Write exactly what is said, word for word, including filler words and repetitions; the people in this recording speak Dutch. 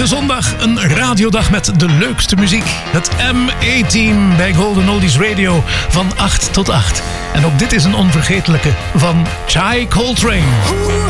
Elke zondag een radiodag met de leukste muziek. Het M A-team bij Golden Oldies Radio van acht tot acht. En ook dit is een onvergetelijke van Chai Coltrane.